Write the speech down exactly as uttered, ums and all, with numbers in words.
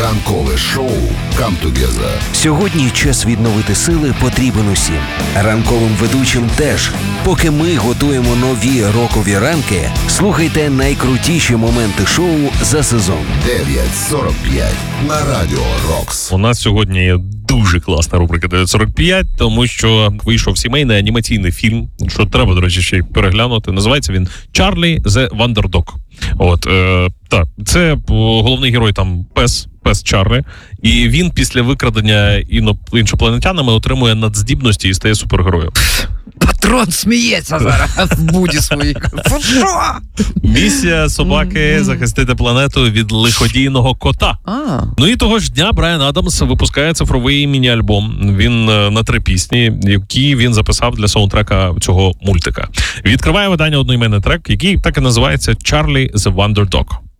Ранкове шоу «Come Together». Сьогодні час відновити сили потрібен усім. Ранковим ведучим теж. Поки ми готуємо нові рокові ранки, слухайте найкрутіші моменти шоу за сезон. дев'ять сорок п'ять на Радіо Рокс. У нас сьогодні є дуже класна рубрика дев'ять сорок п'ять, тому що вийшов сімейний анімаційний фільм, що треба, до речі, ще й переглянути. Називається він «Чарлі the Wonder Dog». От, е, так, це головний герой там пес, пес Чарлі, і він після викрадення іно, іншопланетянами отримує надздібності і стає супергероєм. Патрон сміється зараз в буді своїй. Що? Місія собаки – захистити планету від лиходійного кота. А. Ну і того ж дня Брайан Адамс випускає цифровий міні-альбом. Він на три пісні, які він записав для саундтрека цього мультика. Відкриває видання одноіменний трек, який так і називається «Charlie the Wonder Dog».